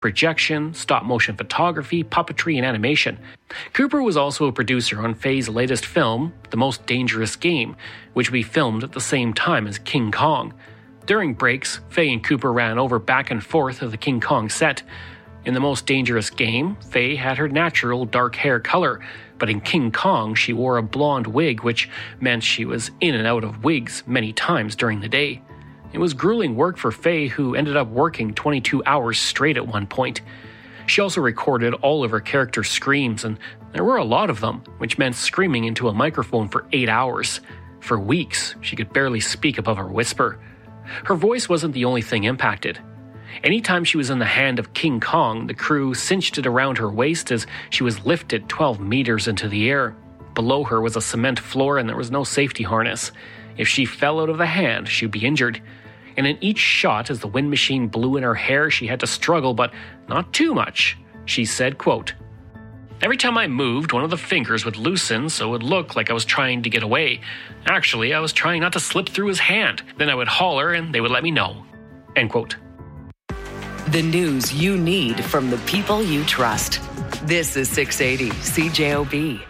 projection, stop-motion photography, puppetry, and animation. Cooper was also a producer on Faye's latest film, The Most Dangerous Game, which we filmed at the same time as King Kong. During breaks, Faye and Cooper ran over back and forth of the King Kong set. In The Most Dangerous Game, Faye had her natural dark hair color, but in King Kong she wore a blonde wig, which meant she was in and out of wigs many times during the day. It was grueling work for Faye, who ended up working 22 hours straight at one point. She also recorded all of her character's screams, and there were a lot of them, which meant screaming into a microphone for 8 hours. For weeks, she could barely speak above her whisper. Her voice wasn't the only thing impacted. Anytime she was in the hand of King Kong, the crew cinched it around her waist as she was lifted 12 meters into the air. Below her was a cement floor and there was no safety harness. If she fell out of the hand, she'd be injured. And in each shot, as the wind machine blew in her hair, she had to struggle, but not too much. She said, quote, "Every time I moved, one of the fingers would loosen so it would look like I was trying to get away. Actually, I was trying not to slip through his hand. Then I would holler and they would let me know." End quote. The news you need from the people you trust. This is 680 CJOB.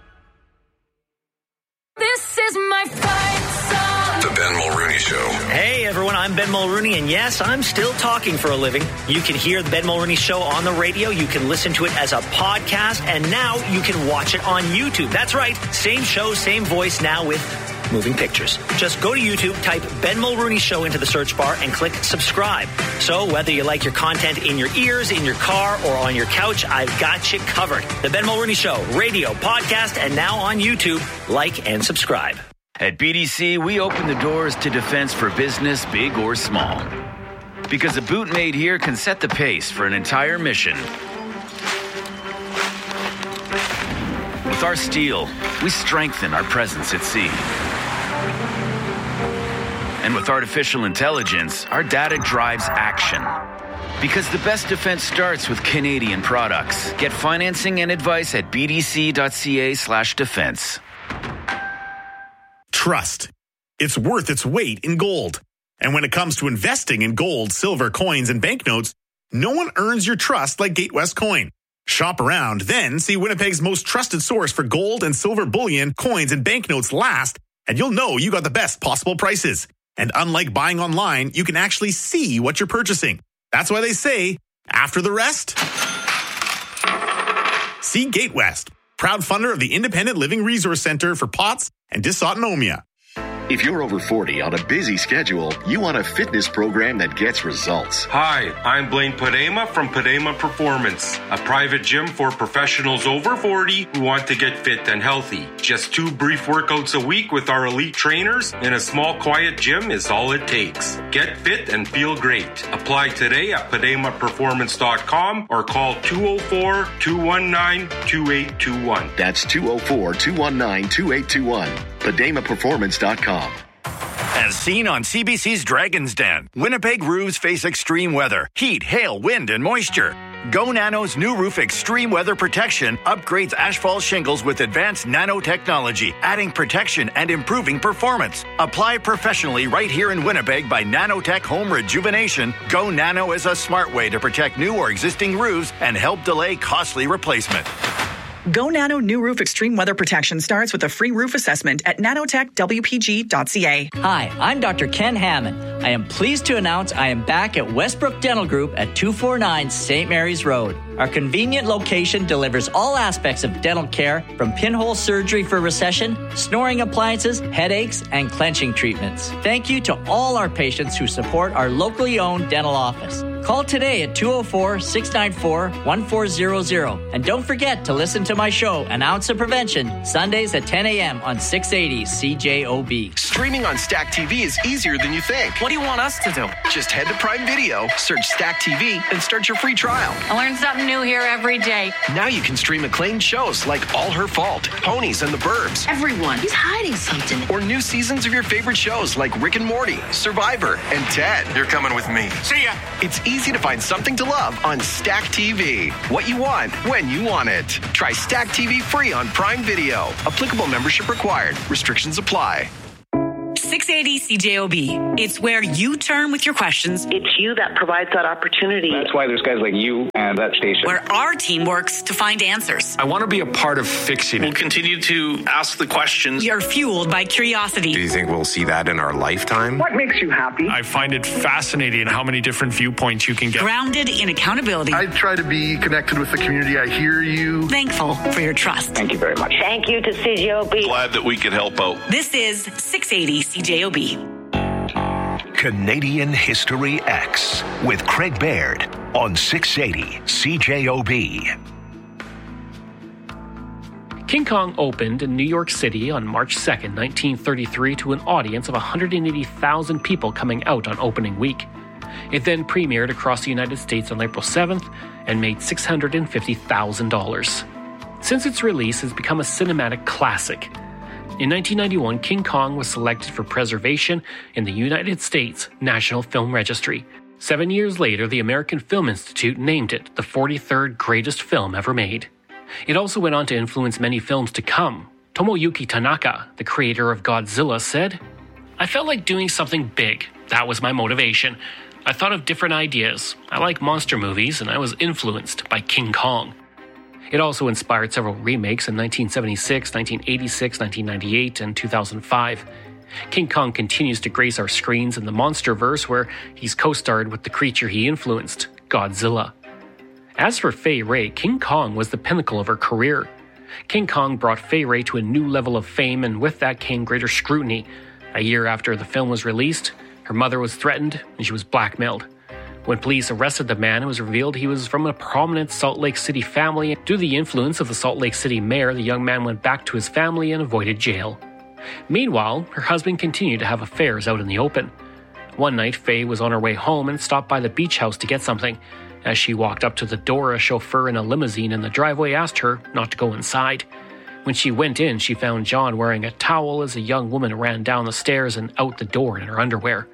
This is my fight song. The Ben Mulrooney Show. Hey everyone, I'm Ben Mulrooney, and yes, I'm still talking for a living. You can hear the Ben Mulrooney Show on the radio, you can listen to it as a podcast, and now you can watch it on YouTube. That's right, same show, same voice, now with moving pictures. Just go to YouTube, type Ben Mulrooney Show into the search bar, and click subscribe. So whether you like your content in your ears, in your car, or on your couch, I've got you covered. The Ben Mulrooney Show, radio, podcast, and now on YouTube. Like and subscribe. At BDC, we open the doors to defense for business, big or small. Because a boot made here can set the pace for an entire mission. With our steel, we strengthen our presence at sea. And with artificial intelligence, our data drives action. Because the best defense starts with Canadian products. Get financing and advice at bdc.ca/defense. Trust. It's worth its weight in gold. And when it comes to investing in gold, silver, coins, and banknotes, no one earns your trust like Gatewest Coin. Shop around, then see Winnipeg's most trusted source for gold and silver bullion, coins, and banknotes last, and you'll know you got the best possible prices. And unlike buying online, you can actually see what you're purchasing. That's why they say, after the rest, see Gatewest, proud funder of the Independent Living Resource Center for POTS and dysautonomia. If you're over 40 on a busy schedule, you want a fitness program that gets results. Hi, I'm Blaine Padema from Padema Performance, a private gym for professionals over 40 who want to get fit and healthy. Just 2 brief workouts a week with our elite trainers in a small, quiet gym is all it takes. Get fit and feel great. Apply today at PademaPerformance.com or call 204-219-2821. That's 204-219-2821. PademaPerformance.com. As seen on CBC's Dragon's Den, Winnipeg roofs face extreme weather, heat, hail, wind, and moisture. Go Nano's new roof extreme weather protection upgrades asphalt shingles with advanced nanotechnology, adding protection and improving performance. Apply professionally right here in Winnipeg by Nanotech Home Rejuvenation. Go Nano is a smart way to protect new or existing roofs and help delay costly replacement. Go Nano New Roof Extreme Weather Protection starts with a free roof assessment at nanotechwpg.ca. Hi, I'm Dr. Ken Hammond. I am pleased to announce I am back at Westbrook Dental Group at 249 St. Mary's Road. Our convenient location delivers all aspects of dental care, from pinhole surgery for recession, snoring appliances, headaches, and clenching treatments. Thank you to all our patients who support our locally owned dental office. Call today at 204-694-1400. And don't forget to listen to my show, An Ounce of Prevention, Sundays at 10 a.m. on 680 CJOB. Streaming on Stack TV is easier than you think. What do you want us to do? Just head to Prime Video, search Stack TV, and start your free trial. I learn something new here every day. Now you can stream acclaimed shows like All Her Fault, Ponies, and the Burbs. Everyone is hiding something. Or new seasons of your favorite shows like Rick and Morty, Survivor, and Ted. You're coming with me. See ya! It's easy to find something to love on Stack TV. What you want, when you want it. Try Stack TV free on Prime Video. Applicable membership required. Restrictions apply. 680 CJOB. It's where you turn with your questions. It's you that provides that opportunity. That's why there's guys like you and that station. Where our team works to find answers. I want to be a part of fixing it. We'll continue to ask the questions. You're fueled by curiosity. Do you think we'll see that in our lifetime? What makes you happy? I find it fascinating how many different viewpoints you can get. Grounded in accountability. I try to be connected with the community. I hear you. Thankful for your trust. Thank you very much. Thank you to CJOB. Glad that we could help out. This is 680 CJOB. Canadian History X with Craig Baird on 680 CJOB. King Kong opened in New York City on March 2nd, 1933 to an audience of 180,000 people coming out on opening week. It then premiered across the United States on April 7th and made $650,000. Since its release, it has become a cinematic classic. In 1991, King Kong was selected for preservation in the United States National Film Registry. 7 years later, the American Film Institute named it the 43rd greatest film ever made. It also went on to influence many films to come. Tomoyuki Tanaka, the creator of Godzilla, said, "I felt like doing something big. That was my motivation. I thought of different ideas. I like monster movies, and I was influenced by King Kong." It also inspired several remakes in 1976, 1986, 1998, and 2005. King Kong continues to grace our screens in the Monsterverse, where he's co-starred with the creature he influenced, Godzilla. As for Fay Wray, King Kong was the pinnacle of her career. King Kong brought Fay Wray to a new level of fame, and with that came greater scrutiny. A year after the film was released, her mother was threatened and she was blackmailed. When police arrested the man, it was revealed he was from a prominent Salt Lake City family. Due to the influence of the Salt Lake City mayor, the young man went back to his family and avoided jail. Meanwhile, her husband continued to have affairs out in the open. One night, Faye was on her way home and stopped by the beach house to get something. As she walked up to the door, a chauffeur in a limousine in the driveway asked her not to go inside. When she went in, she found John wearing a towel as a young woman ran down the stairs and out the door in her underwear.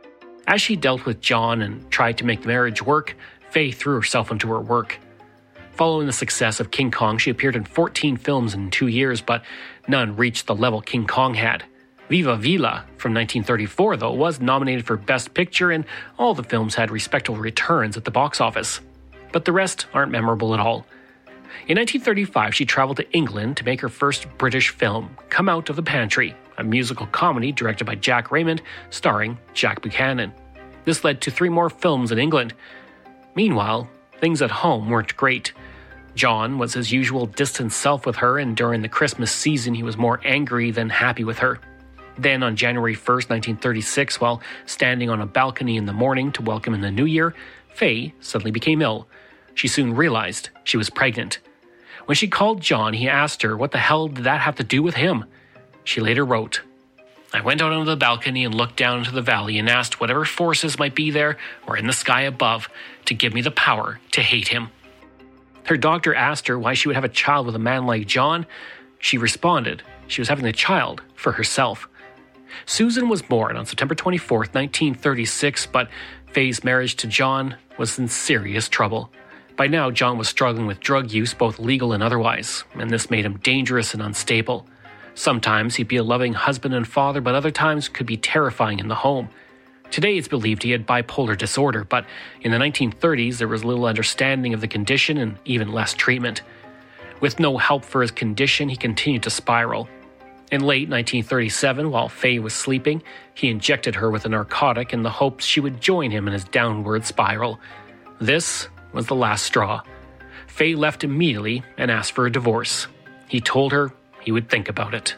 As she dealt with John and tried to make the marriage work, Faye threw herself into her work. Following the success of King Kong, she appeared in 14 films in 2 years, but none reached the level King Kong had. Viva Villa from 1934, though, was nominated for Best Picture, and all the films had respectable returns at the box office. But the rest aren't memorable at all. In 1935, she traveled to England to make her first British film, Come Out of the Pantry, a musical comedy directed by Jack Raymond, starring Jack Buchanan. This led to 3 more films in England. Meanwhile, things at home weren't great. John was his usual distant self with her, and during the Christmas season he was more angry than happy with her. Then on January 1st, 1936, while standing on a balcony in the morning to welcome in the new year, Faye suddenly became ill. She soon realized she was pregnant. When she called John, he asked her what the hell did that have to do with him. She later wrote, "I went out onto the balcony and looked down into the valley and asked whatever forces might be there or in the sky above to give me the power to hate him." Her doctor asked her why she would have a child with a man like John. She responded she was having the child for herself. Susan was born on September 24th, 1936, but Faye's marriage to John was in serious trouble. By now, John was struggling with drug use, both legal and otherwise, and this made him dangerous and unstable. Sometimes he'd be a loving husband and father, but other times could be terrifying in the home. Today it's believed he had bipolar disorder, but in the 1930s there was little understanding of the condition and even less treatment. With no help for his condition, he continued to spiral. In late 1937, while Faye was sleeping, he injected her with a narcotic in the hopes she would join him in his downward spiral. This was the last straw. Faye left immediately and asked for a divorce. He told her he would think about it.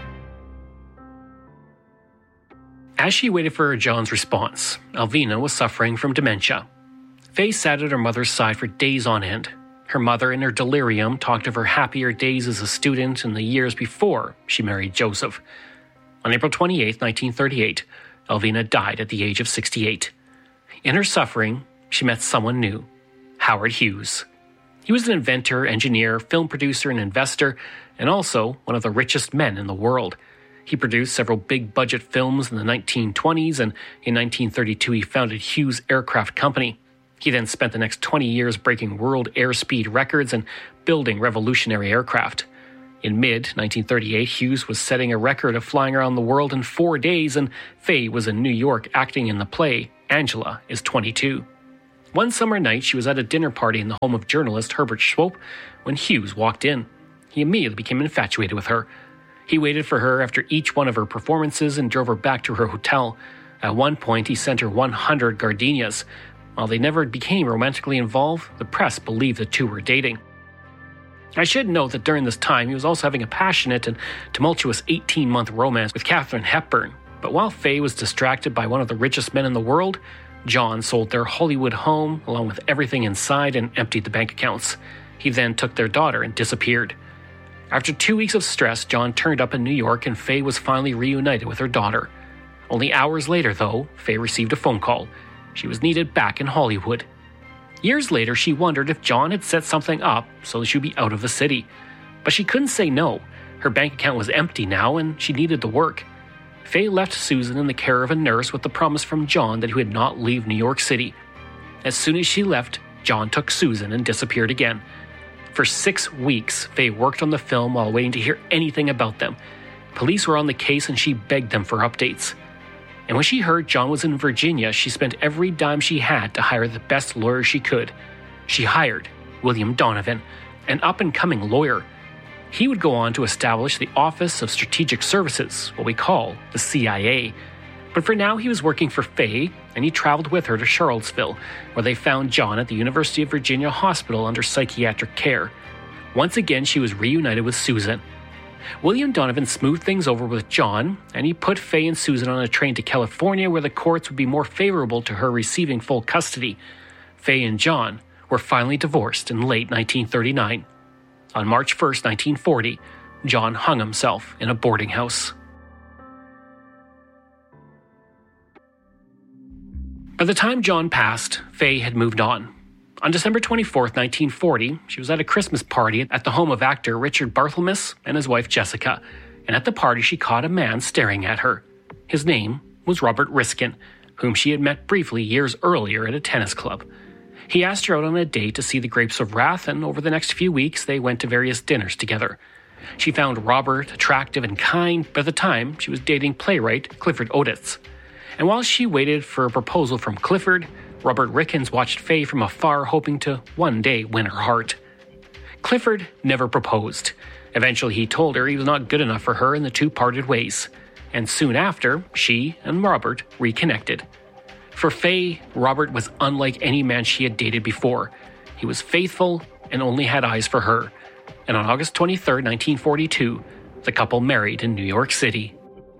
As she waited for John's response, Alvina was suffering from dementia. Faye sat at her mother's side for days on end. Her mother, in her delirium, talked of her happier days as a student in the years before she married Joseph. On April 28, 1938, Alvina died at the age of 68. In her suffering, she met someone new, Howard Hughes. He was an inventor, engineer, film producer, and investor, and also one of the richest men in the world. He produced several big-budget films in the 1920s, and in 1932 he founded Hughes Aircraft Company. He then spent the next 20 years breaking world airspeed records and building revolutionary aircraft. In mid-1938, Hughes was setting a record of flying around the world in 4 days, and Faye was in New York acting in the play Angela is 22. One summer night, she was at a dinner party in the home of journalist Herbert Swope when Hughes walked in. He immediately became infatuated with her. He waited for her after each one of her performances and drove her back to her hotel. At one point, he sent her 100 gardenias. While they never became romantically involved, the press believed the two were dating. I should note that during this time, he was also having a passionate and tumultuous 18-month romance with Katharine Hepburn. But while Faye was distracted by one of the richest men in the world, John sold their Hollywood home along with everything inside and emptied the bank accounts. He then took their daughter and disappeared. After 2 weeks of stress, John turned up in New York and Faye was finally reunited with her daughter. Only hours later, though, Faye received a phone call. She was needed back in Hollywood. Years later, she wondered if John had set something up so that she would be out of the city. But she couldn't say no. Her bank account was empty now, and she needed the work. Faye left Susan in the care of a nurse with the promise from John that he would not leave New York City. As soon as she left, John took Susan and disappeared again. For 6 weeks, Faye worked on the film while waiting to hear anything about them. Police were on the case and she begged them for updates. And when she heard John was in Virginia, she spent every dime she had to hire the best lawyer she could. She hired William Donovan, an up-and-coming lawyer. He would go on to establish the Office of Strategic Services, what we call the CIA. But for now, he was working for Faye, and he traveled with her to Charlottesville, where they found John at the University of Virginia Hospital under psychiatric care. Once again, she was reunited with Susan. William Donovan smoothed things over with John, and he put Faye and Susan on a train to California where the courts would be more favorable to her receiving full custody. Faye and John were finally divorced in late 1939. On March 1st, 1940, John hung himself in a boarding house. By the time John passed, Faye had moved on. On December 24th, 1940, she was at a Christmas party at the home of actor Richard Barthelmess and his wife Jessica, and at the party she caught a man staring at her. His name was Robert Riskin, whom she had met briefly years earlier at a tennis club. He asked her out on a date to see The Grapes of Wrath, and over the next few weeks they went to various dinners together. She found Robert attractive and kind, but at the time she was dating playwright Clifford Odets. And while she waited for a proposal from Clifford, Robert Rickens watched Faye from afar, hoping to one day win her heart. Clifford never proposed. Eventually he told her he was not good enough for her, and the two parted ways. And soon after, she and Robert reconnected. For Faye, Robert was unlike any man she had dated before. He was faithful and only had eyes for her. And on August 23, 1942, the couple married in New York City.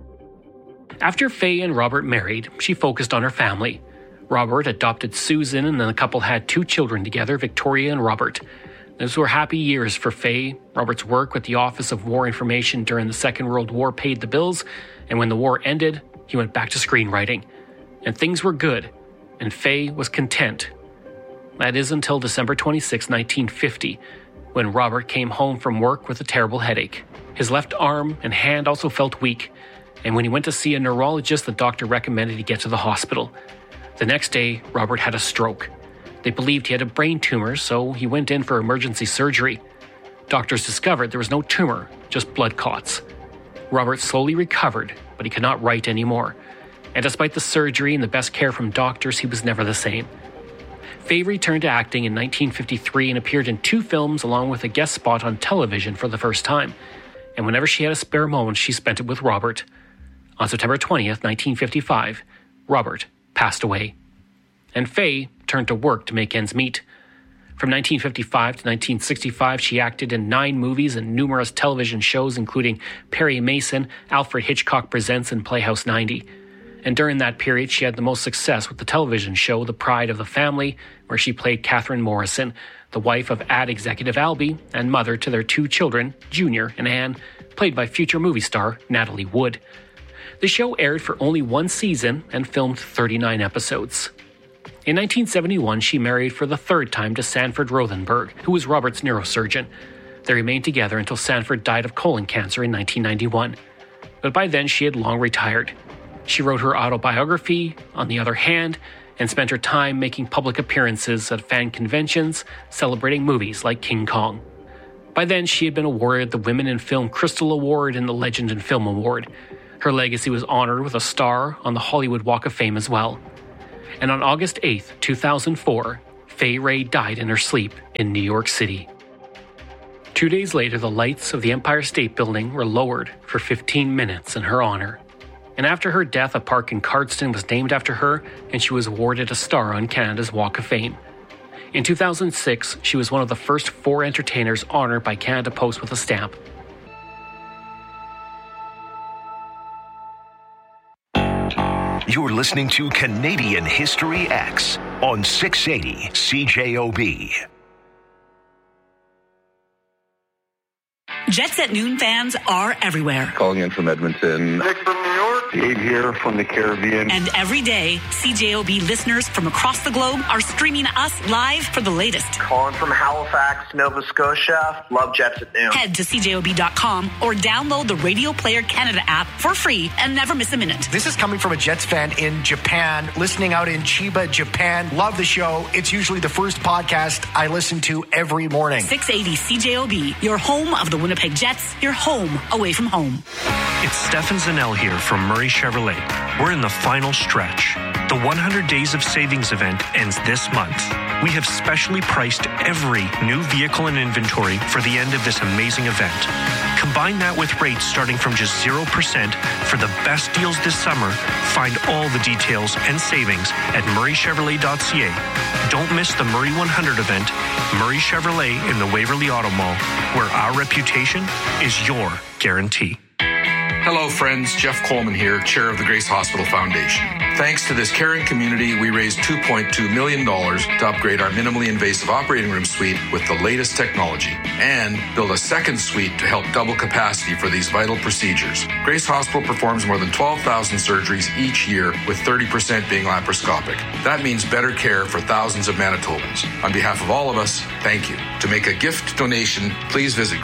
After Faye and Robert married, she focused on her family. Robert adopted Susan, and then the couple had 2 children together, Victoria and Robert. Those were happy years for Faye. Robert's work with the Office of War Information during the Second World War paid the bills, and when the war ended, he went back to screenwriting. And things were good, and Faye was content. That is until December 26, 1950, when Robert came home from work with a terrible headache. His left arm and hand also felt weak, and when he went to see a neurologist, the doctor recommended he get to the hospital. The next day, Robert had a stroke. They believed he had a brain tumor, so he went in for emergency surgery. Doctors discovered there was no tumor, just blood clots. Robert slowly recovered, but he could not write anymore. And despite the surgery and the best care from doctors, he was never the same. Faye returned to acting in 1953 and appeared in 2 films along with a guest spot on television for the first time. And whenever she had a spare moment, she spent it with Robert. On September 20th, 1955, Robert passed away. And Faye turned to work to make ends meet. From 1955 to 1965, she acted in 9 movies and numerous television shows, including Perry Mason, Alfred Hitchcock Presents, and Playhouse 90. And during that period, she had the most success with the television show The Pride of the Family, where she played Catherine Morrison, the wife of ad executive Albee and mother to their 2 children, Junior and Anne, played by future movie star Natalie Wood. The show aired for only 1 season and filmed 39 episodes. In 1971, she married for the 3rd time to Sanford Rothenberg, who was Robert's neurosurgeon. They remained together until Sanford died of colon cancer in 1991. But by then, she had long retired. She wrote her autobiography, On the Other Hand, and spent her time making public appearances at fan conventions, celebrating movies like King Kong. By then, she had been awarded the Women in Film Crystal Award and the Legend in Film Award. Her legacy was honored with a star on the Hollywood Walk of Fame as well. And on August 8th, 2004, Fay Wray died in her sleep in New York City. 2 days later, the lights of the Empire State Building were lowered for 15 minutes in her honor. And after her death, a park in Cardston was named after her, and she was awarded a star on Canada's Walk of Fame. In 2006, she was one of the first 4 entertainers honored by Canada Post with a stamp. You're listening to Canadian History X on 680 CJOB. Jets at Noon fans are everywhere. Calling in from Edmonton. Nick from New York. Dave here from the Caribbean. And every day, CJOB listeners from across the globe are streaming us live for the latest. Calling from Halifax, Nova Scotia. Love Jets at Noon. Head to CJOB.com or download the Radio Player Canada app for free and never miss a minute. This is coming from a Jets fan in Japan, listening out in Chiba, Japan. Love the show. It's usually the first podcast I listen to every morning. 680 CJOB, your home of the Winnipeg Jets, your home away from home. It's Stefan Zanel here from Murray Chevrolet. We're in the final stretch. The 100 Days of Savings event ends this month. We have specially priced every new vehicle and inventory for the end of this amazing event. Combine that with rates starting from just 0% for the best deals this summer. Find all the details and savings at murraychevrolet.ca. Don't miss the Murray 100 event, Murray Chevrolet in the Waverly Auto Mall, where our reputation is your guarantee. Hello, friends. Jeff Coleman here, chair of the Grace Hospital Foundation. Thanks to this caring community, we raised $2.2 million to upgrade our minimally invasive operating room suite with the latest technology and build a second suite to help double capacity for these vital procedures. Grace Hospital performs more than 12,000 surgeries each year, with 30% being laparoscopic. That means better care for thousands of Manitobans. On behalf of all of us, thank you. To make a gift donation, please visit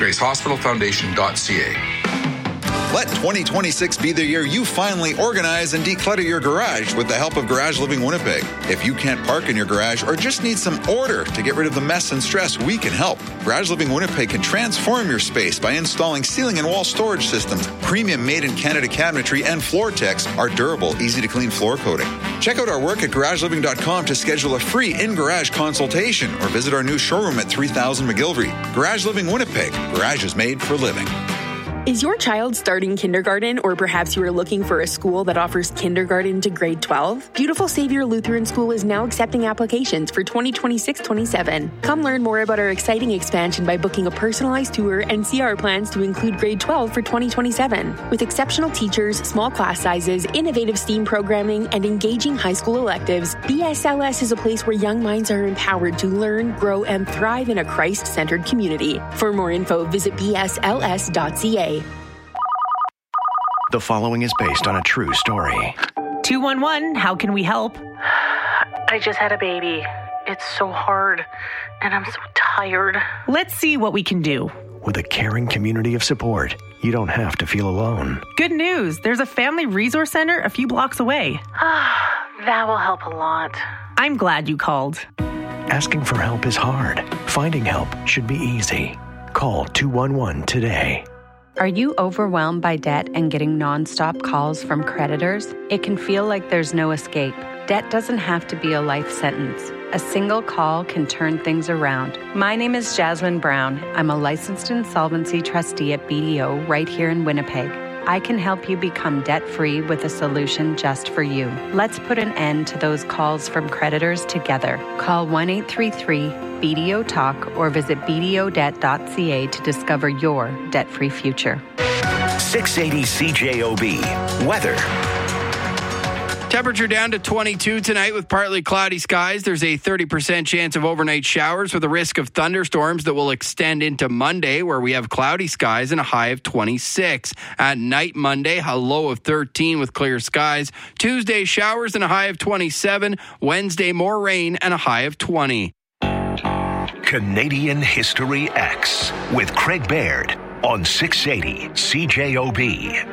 gracehospitalfoundation.ca. Let 2026 be the year you finally organize and declutter your garage with the help of Garage Living Winnipeg. If you can't park in your garage or just need some order to get rid of the mess and stress, we can help. Garage Living Winnipeg can transform your space by installing ceiling and wall storage systems, premium made-in-Canada cabinetry, and FloorTex, our durable, easy-to-clean floor coating. Check out our work at garageliving.com to schedule a free in-garage consultation or visit our new showroom at 3000 McGilvery. Garage Living Winnipeg. Garage is made for living. Is your child starting kindergarten, or perhaps you are looking for a school that offers kindergarten to grade 12? Beautiful Savior Lutheran School is now accepting applications for 2026-27. Come learn more about our exciting expansion by booking a personalized tour and see our plans to include grade 12 for 2027. With exceptional teachers, small class sizes, innovative STEAM programming, and engaging high school electives, BSLS is a place where young minds are empowered to learn, grow, and thrive in a Christ-centered community. For more info, visit bsls.ca. The following is based on a true story. 211, how can we help? I just had a baby. It's so hard, and I'm so tired. Let's see what we can do. With a caring community of support, you don't have to feel alone. Good news, there's a family resource center a few blocks away. That will help a lot. I'm glad you called. Asking for help is hard. Finding help should be easy. Call 211 today. Are you overwhelmed by debt and getting nonstop calls from creditors? It can feel like there's no escape. Debt doesn't have to be a life sentence. A single call can turn things around. My name is Jasmine Brown. I'm a licensed insolvency trustee at BDO right here in Winnipeg. I can help you become debt-free with a solution just for you. Let's put an end to those calls from creditors together. Call 1-833-BDO-TALK or visit bdodebt.ca to discover your debt-free future. 680 CJOB. Weather. Temperature down to 22 tonight with partly cloudy skies. There's a 30% chance of overnight showers with a risk of thunderstorms that will extend into Monday, where we have cloudy skies and a high of 26. At night Monday, a low of 13 with clear skies. Tuesday, showers and a high of 27. Wednesday, more rain and a high of 20. Canadian History X with Craig Baird on 680 CJOB.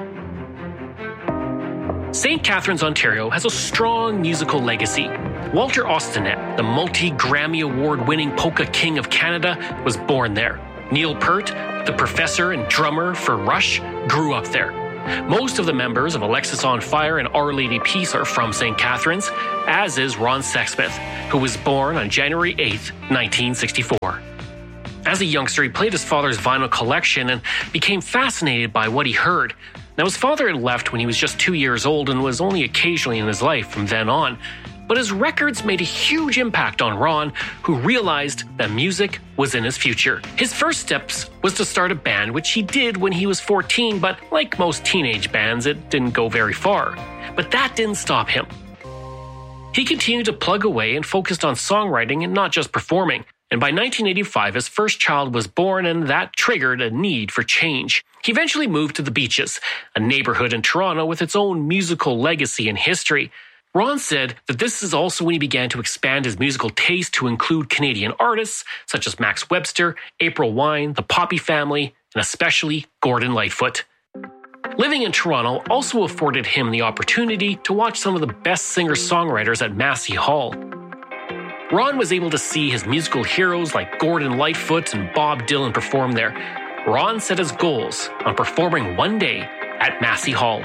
St. Catharines, Ontario has a strong musical legacy. Walter Ostanet, the multi-Grammy Award-winning polka king of Canada, was born there. Neil Peart, the professor and drummer for Rush, grew up there. Most of the members of Alexis on Fire and Our Lady Peace are from St. Catharines, as is Ron Sexsmith, who was born on January 8th, 1964. As a youngster, he played his father's vinyl collection and became fascinated by what he heard. Now, his father had left when he was just 2 years old and was only occasionally in his life from then on. But his records made a huge impact on Ron, who realized that music was in his future. His first steps was to start a band, which he did when he was 14, but like most teenage bands, it didn't go very far. But that didn't stop him. He continued to plug away and focused on songwriting and not just performing. And by 1985, his first child was born, and that triggered a need for change. He eventually moved to the Beaches, a neighborhood in Toronto with its own musical legacy and history. Ron said that this is also when he began to expand his musical taste to include Canadian artists such as Max Webster, April Wine, the Poppy Family, and especially Gordon Lightfoot. Living in Toronto also afforded him the opportunity to watch some of the best singer-songwriters at Massey Hall. Ron was able to see his musical heroes like Gordon Lightfoot and Bob Dylan perform there. Ron set his goals on performing one day at Massey Hall.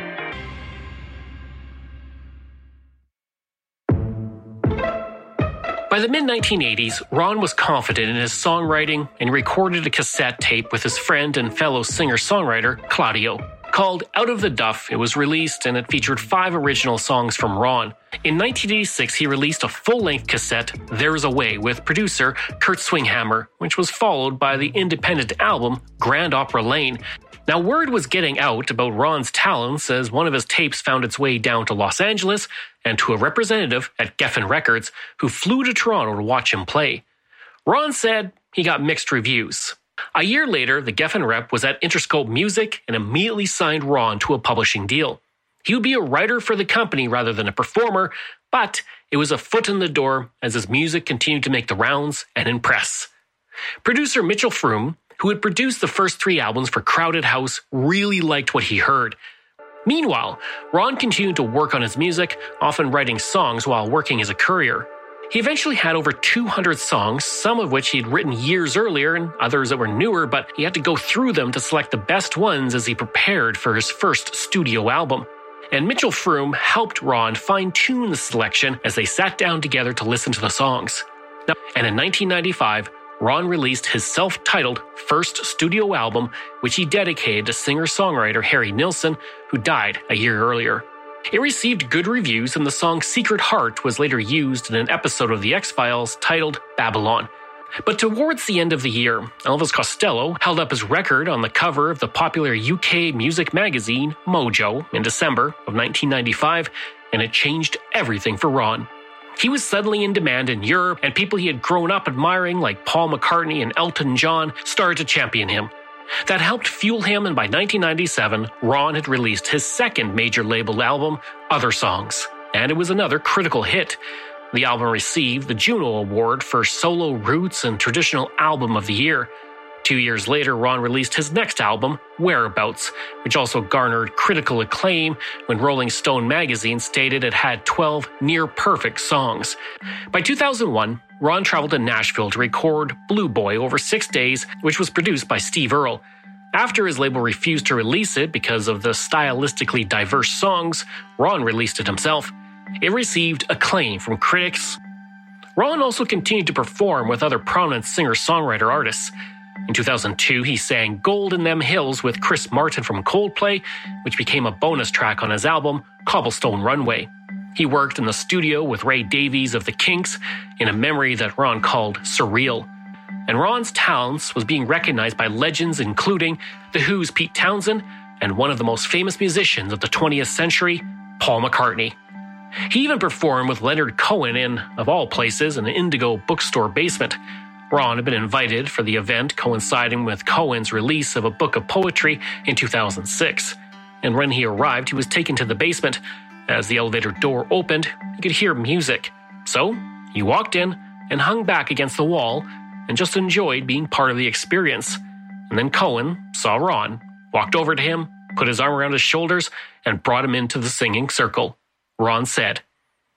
By the mid-1980s, Ron was confident in his songwriting and recorded a cassette tape with his friend and fellow singer-songwriter Claudio. Called Out of the Duff, it was released and it featured 5 original songs from Ron. In 1986, he released a full-length cassette, There's a Way, with producer Kurt Swinghammer, which was followed by the independent album Grand Opera Lane. Now, word was getting out about Ron's talents as one of his tapes found its way down to Los Angeles and to a representative at Geffen Records who flew to Toronto to watch him play. Ron said he got mixed reviews. A year later, the Geffen rep was at Interscope Music and immediately signed Ron to a publishing deal. He would be a writer for the company rather than a performer, but it was a foot in the door as his music continued to make the rounds and impress. Producer Mitchell Froom, who had produced the first 3 albums for Crowded House, really liked what he heard. Meanwhile, Ron continued to work on his music, often writing songs while working as a courier. He eventually had over 200 songs, some of which he'd written years earlier and others that were newer, but he had to go through them to select the best ones as he prepared for his first studio album. And Mitchell Froom helped Ron fine-tune the selection as they sat down together to listen to the songs. And in 1995, Ron released his self-titled first studio album, which he dedicated to singer-songwriter Harry Nilsson, who died a year earlier. It received good reviews, and the song Secret Heart was later used in an episode of The X-Files titled Babylon. But towards the end of the year, Elvis Costello held up his record on the cover of the popular UK music magazine Mojo in December of 1995, and it changed everything for Ron. He was suddenly in demand in Europe, and people he had grown up admiring like Paul McCartney and Elton John started to champion him. That helped fuel him, and by 1997, Ron had released his second major label album, Other Songs, and it was another critical hit. The album received the Juno Award for Solo Roots and Traditional Album of the Year. 2 years later, Ron released his next album, Whereabouts, which also garnered critical acclaim when Rolling Stone magazine stated it had 12 near-perfect songs. By 2001, Ron traveled to Nashville to record Blue Boy over 6 days, which was produced by Steve Earle. After his label refused to release it because of the stylistically diverse songs, Ron released it himself. It received acclaim from critics. Ron also continued to perform with other prominent singer-songwriter artists. In 2002, he sang Gold in Them Hills with Chris Martin from Coldplay, which became a bonus track on his album, Cobblestone Runway. He worked in the studio with Ray Davies of The Kinks in a memory that Ron called Surreal. And Ron's talents was being recognized by legends including The Who's Pete Townsend and one of the most famous musicians of the 20th century, Paul McCartney. He even performed with Leonard Cohen in, of all places, an Indigo bookstore basement. Ron had been invited for the event coinciding with Cohen's release of a book of poetry in 2006. And when he arrived, he was taken to the basement. As the elevator door opened, he could hear music. So, he walked in and hung back against the wall and just enjoyed being part of the experience. And then Cohen saw Ron, walked over to him, put his arm around his shoulders, and brought him into the singing circle. Ron said,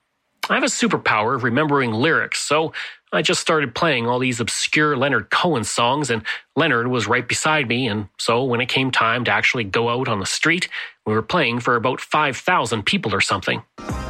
I have a superpower of remembering lyrics, so I just started playing all these obscure Leonard Cohen songs, and Leonard was right beside me, and so when it came time to actually go out on the street, we were playing for about 5,000 people or something.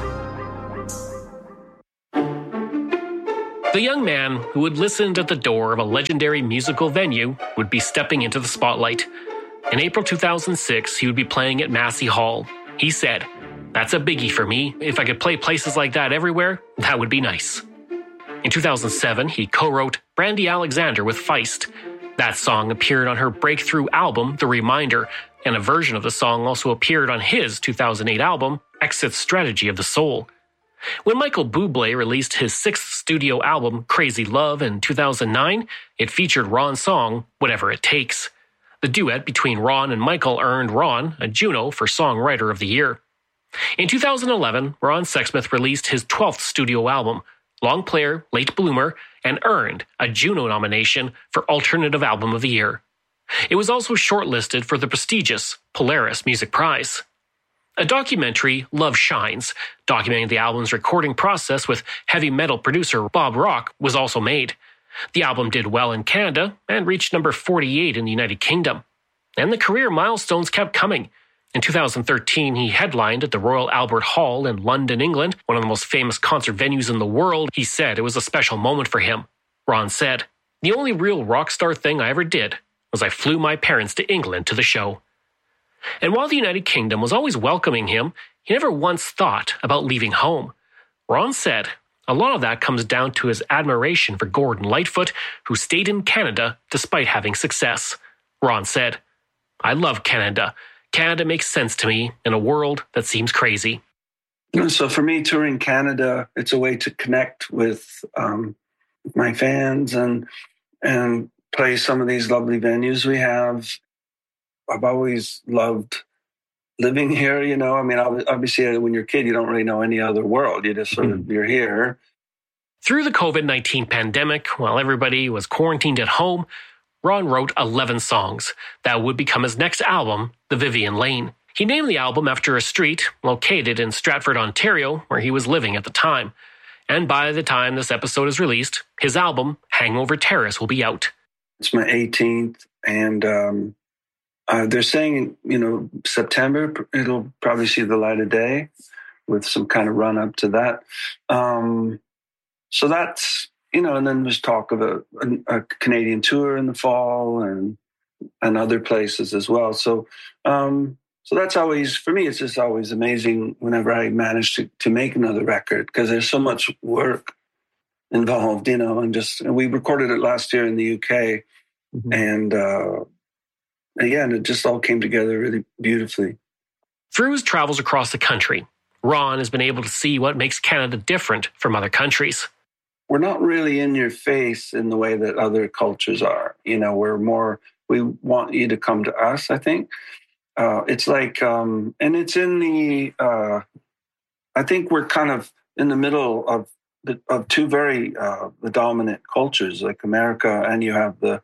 The young man who had listened at the door of a legendary musical venue would be stepping into the spotlight. In April 2006, he would be playing at Massey Hall. He said, "That's a biggie for me. If I could play places like that everywhere, that would be nice." In 2007, he co-wrote Brandy Alexander with Feist. That song appeared on her breakthrough album, The Reminder, and a version of the song also appeared on his 2008 album, Exit Strategy of the Soul. When Michael Bublé released his 6th studio album, Crazy Love, in 2009, it featured Ron's song, Whatever It Takes. The duet between Ron and Michael earned Ron a Juno for Songwriter of the Year. In 2011, Ron Sexsmith released his 12th studio album, Long Player, Late Bloomer, and earned a Juno nomination for Alternative Album of the Year. It was also shortlisted for the prestigious Polaris Music Prize. A documentary, Love Shines, documenting the album's recording process with heavy metal producer Bob Rock, was also made. The album did well in Canada and reached number 48 in the United Kingdom. And the career milestones kept coming. In 2013, he headlined at the Royal Albert Hall in London, England, one of the most famous concert venues in the world. He said it was a special moment for him. Ron said, "The only real rock star thing I ever did was I flew my parents to England to the show." And while the United Kingdom was always welcoming him, he never once thought about leaving home. Ron said, a lot of that comes down to his admiration for Gordon Lightfoot, who stayed in Canada despite having success. Ron said, "I love Canada. Canada makes sense to me in a world that seems crazy." So for me, touring Canada, it's a way to connect with my fans and play some of these lovely venues we have. I've always loved living here, you know. I mean, obviously, when you're a kid, you don't really know any other world. You just sort of, you're here. Through the COVID-19 pandemic, while everybody was quarantined at home, Ron wrote 11 songs that would become his next album, The Vivian Lane. He named the album after a street located in Stratford, Ontario, where he was living at the time. And by the time this episode is released, his album, Hangover Terrace, will be out. It's my 18th, and they're saying, September, it'll probably see the light of day with some kind of run up to that. So that's, and then there's talk of a Canadian tour in the fall and other places as well. So that's always, for me, it's just always amazing whenever I manage to make another record, because there's so much work involved, and we recorded it last year in the UK. Mm-hmm. And again, it just all came together really beautifully. Through his travels across the country, Ron has been able to see what makes Canada different from other countries. We're not really in your face in the way that other cultures are. We want you to come to us, I think. It's like, and it's in the, I think we're kind of in the middle of two very the dominant cultures, like America, and you have the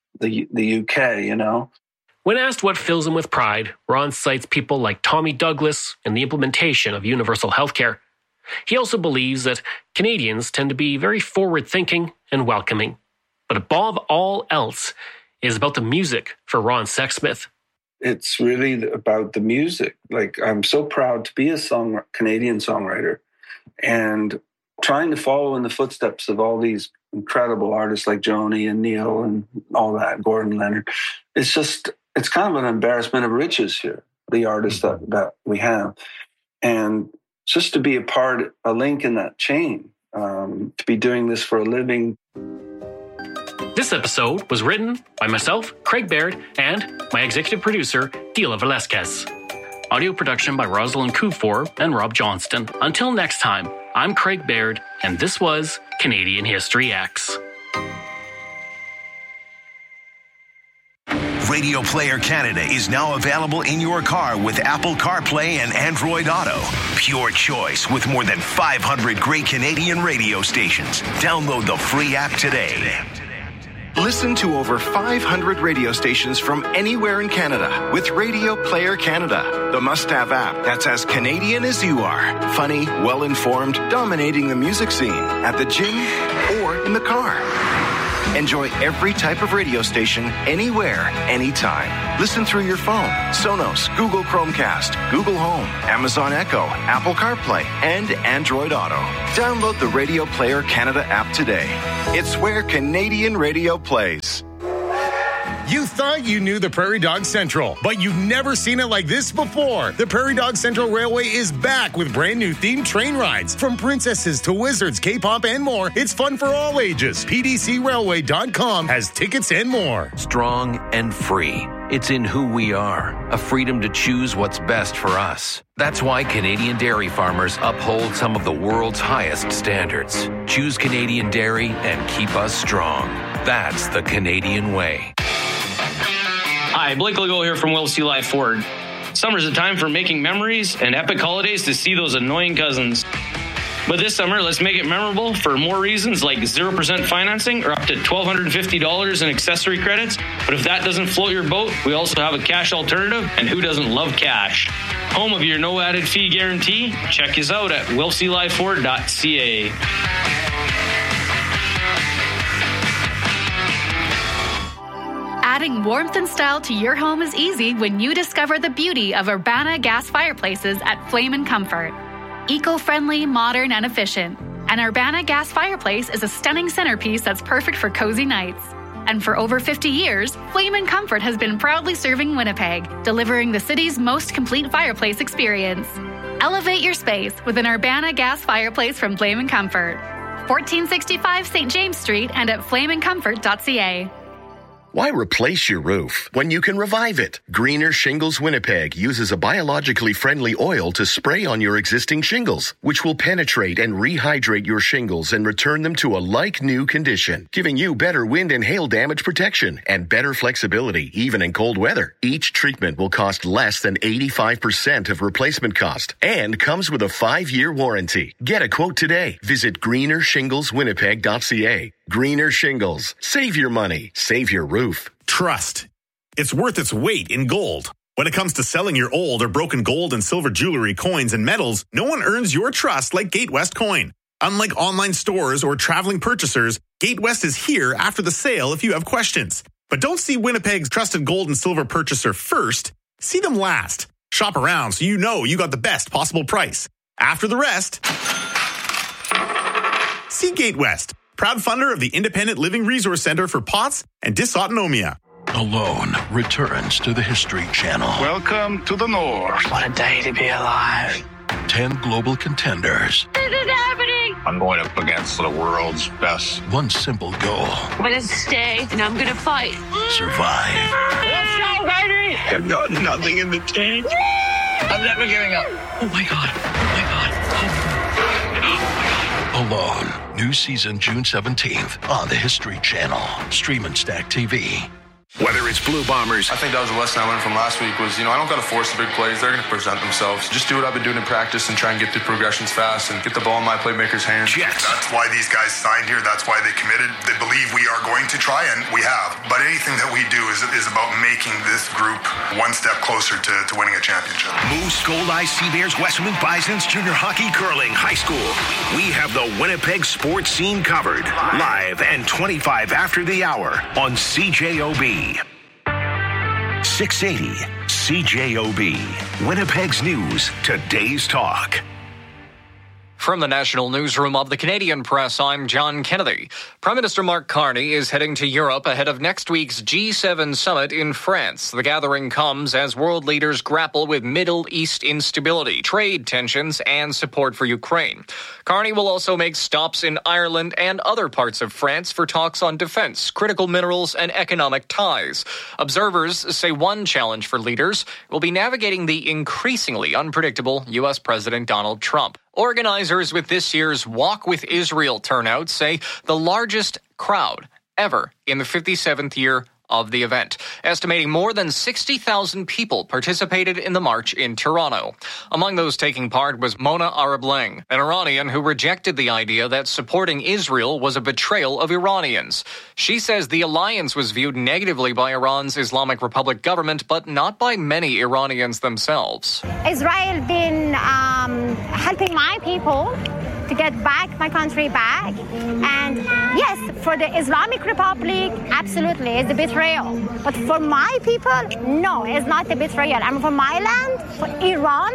UK, When asked what fills him with pride, Ron cites people like Tommy Douglas and the implementation of universal healthcare. He also believes that Canadians tend to be very forward-thinking and welcoming. But above all else is about the music for Ron Sexsmith. It's really about the music. Like, I'm so proud to be a Canadian songwriter and trying to follow in the footsteps of all these incredible artists like Joni and Neil and all that, Gordon Leonard. It's kind of an embarrassment of riches here, the artists that we have. And just to be a link in that chain, to be doing this for a living. This episode was written by myself, Craig Baird, and my executive producer, Dila Velasquez. Audio production by Rosalind Kufor and Rob Johnston. Until next time, I'm Craig Baird, and this was Canadian History X. Radio Player Canada is now available in your car with Apple CarPlay and Android Auto. Pure choice with more than 500 great Canadian radio stations. Download the free app today. Listen to over 500 radio stations from anywhere in Canada with Radio Player Canada, the must-have app that's as Canadian as you are. Funny, well-informed, dominating the music scene at the gym or in the car. Enjoy every type of radio station, anywhere, anytime. Listen through your phone, Sonos, Google Chromecast, Google Home, Amazon Echo, Apple CarPlay, and Android Auto. Download the Radio Player Canada app today. It's where Canadian radio plays. You thought you knew the Prairie Dog Central, but you've never seen it like this before. The Prairie Dog Central Railway is back with brand new themed train rides. From princesses to wizards, K-pop, and more, it's fun for all ages. PDCRailway.com has tickets and more. Strong and free. It's in who we are, a freedom to choose what's best for us. That's why Canadian dairy farmers uphold some of the world's highest standards. Choose Canadian dairy and keep us strong. That's the Canadian way. Hi, Blake Legault here from Will C. Life Ford. Summer's a time for making memories and epic holidays to see those annoying cousins. But this summer, let's make it memorable for more reasons like 0% financing or up to $1,250 in accessory credits. But if that doesn't float your boat, we also have a cash alternative, and who doesn't love cash? Home of your no added fee guarantee? Check us out at willclifeford.ca. Adding warmth and style to your home is easy when you discover the beauty of Urbana gas fireplaces at Flame and Comfort. Eco-friendly, modern, and efficient. An Urbana gas fireplace is a stunning centerpiece that's perfect for cozy nights. And for over 50 years, Flame and Comfort has been proudly serving Winnipeg, delivering the city's most complete fireplace experience. Elevate your space with an Urbana gas fireplace from Flame and Comfort. 1465 St. James Street and at flameandcomfort.ca. Why replace your roof when you can revive it? Greener Shingles Winnipeg uses a biologically friendly oil to spray on your existing shingles, which will penetrate and rehydrate your shingles and return them to a like-new condition, giving you better wind and hail damage protection and better flexibility, even in cold weather. Each treatment will cost less than 85% of replacement cost and comes with a 5-year warranty. Get a quote today. Visit greenershingleswinnipeg.ca. Greener Shingles. Save your money. Save your roof. Trust. It's worth its weight in gold. When it comes to selling your old or broken gold and silver jewelry, coins, and metals, no one earns your trust like Gatewest Coin. Unlike online stores or traveling purchasers, Gatewest is here after the sale if you have questions. But don't see Winnipeg's trusted gold and silver purchaser first. See them last. Shop around so you know you got the best possible price. After the rest, see Gatewest, proud funder of the Independent Living Resource Center for POTS and Dysautonomia. Alone returns to the History Channel. Welcome to the North. What a day to be alive. 10 global contenders. This is happening. I'm going up against the world's best. One simple goal. I'm going to stay and I'm going to fight. Survive. Let's go, baby. I've got nothing in the tank. I'm never giving up. Oh my God. Oh my God. Oh my God. Alone. New season June 17th on the History Channel. Stream and Stack TV. Whether it's Blue Bombers. I think that was a lesson I learned from last week was, I don't got to force the big plays. They're going to present themselves. Just do what I've been doing in practice and try and get through progressions fast and get the ball in my playmakers' hands. Jets. That's why these guys signed here. That's why they committed. They believe we are going to try, and we have. But anything that we do is about making this group one step closer to winning a championship. Moose, Gold Eyes, Sea Bears, Westwood Bisons, junior hockey, curling, high school. We have the Winnipeg sports scene covered. Live and 25 after the hour on CJOB. 680 CJOB. Winnipeg's News, today's talk. From the National Newsroom of the Canadian Press, I'm John Kennedy. Prime Minister Mark Carney is heading to Europe ahead of next week's G7 summit in France. The gathering comes as world leaders grapple with Middle East instability, trade tensions, and support for Ukraine. Carney will also make stops in Ireland and other parts of France for talks on defense, critical minerals, and economic ties. Observers say one challenge for leaders will be navigating the increasingly unpredictable U.S. President Donald Trump. Organizers with this year's Walk with Israel turnout say the largest crowd ever in the 57th year of the event. Estimating more than 60,000 people participated in the march in Toronto. Among those taking part was Mona Arableng, an Iranian who rejected the idea that supporting Israel was a betrayal of Iranians. She says the alliance was viewed negatively by Iran's Islamic Republic government, but not by many Iranians themselves. Israel been helping my people to get back my country back. And yes, for the Islamic Republic, absolutely, it's a betrayal. But for my people, no, it's not a betrayal. And for my land, for Iran,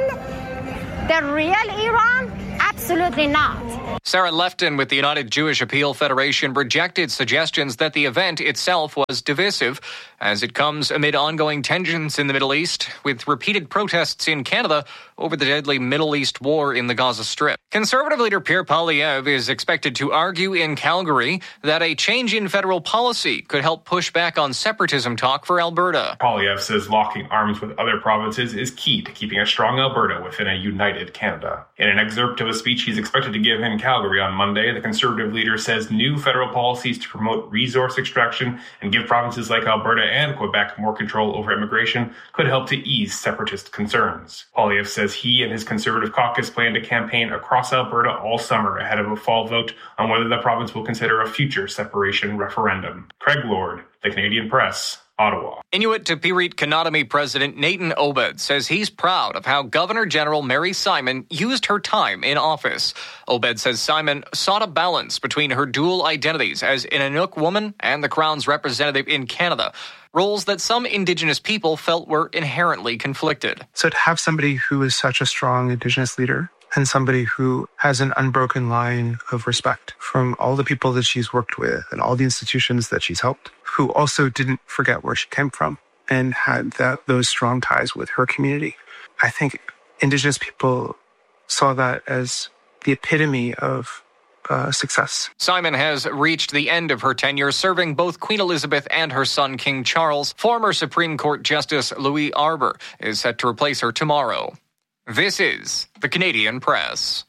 the real Iran, absolutely not. Sarah Lefton with the United Jewish Appeal Federation rejected suggestions that the event itself was divisive, as it comes amid ongoing tensions in the Middle East, with repeated protests in Canada over the deadly Middle East war in the Gaza Strip. Conservative leader Pierre Poilievre is expected to argue in Calgary that a change in federal policy could help push back on separatism talk for Alberta. Poilievre says locking arms with other provinces is key to keeping a strong Alberta within a united Canada. In an excerpt of a speech he's expected to give in Calgary on Monday, the Conservative leader says new federal policies to promote resource extraction and give provinces like Alberta and Quebec more control over immigration could help to ease separatist concerns. Poilievre says he and his Conservative caucus plan to campaign across Alberta all summer ahead of a fall vote on whether the province will consider a future separation referendum. Craig Lord, The Canadian Press, Ottawa. Inuit to Pirit Kanatami President Nathan Obed says he's proud of how Governor General Mary Simon used her time in office. Obed says Simon sought a balance between her dual identities as an Inuk woman and the Crown's representative in Canada, roles that some Indigenous people felt were inherently conflicted. So to have somebody who is such a strong Indigenous leader and somebody who has an unbroken line of respect from all the people that she's worked with and all the institutions that she's helped, who also didn't forget where she came from and had those strong ties with her community. I think Indigenous people saw that as the epitome of success. Simon has reached the end of her tenure, serving both Queen Elizabeth and her son, King Charles. Former Supreme Court Justice Louis Arbour is set to replace her tomorrow. This is the Canadian Press.